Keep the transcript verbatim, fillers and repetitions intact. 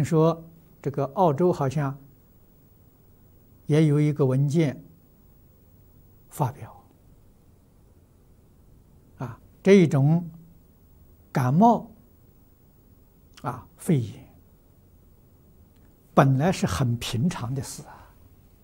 听说这个澳洲好像也有一个文件发表，啊，这一种感冒啊肺炎本来是很平常的事啊。